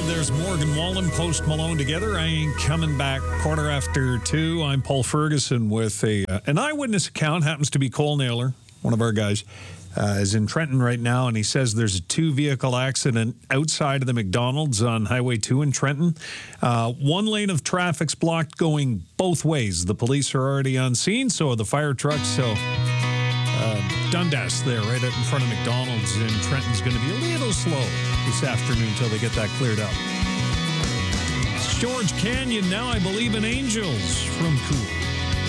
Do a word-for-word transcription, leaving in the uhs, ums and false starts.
There's Morgan Wallen, Post Malone together. I ain't coming back. Quarter after two. I'm Paul Ferguson with a uh, an eyewitness account. Happens to be Cole Naylor, one of our guys, uh, is in Trenton right now, and he says there's a two-vehicle accident outside of the McDonald's on Highway two in Trenton. Uh, one lane of traffic's blocked going both ways. The police are already on scene, so are the fire trucks. So uh, Dundas there, right out in front of McDonald's in Trenton's going to be a little slow this afternoon until they get that cleared up. It's George Canyon now. I believe in angels from Cool.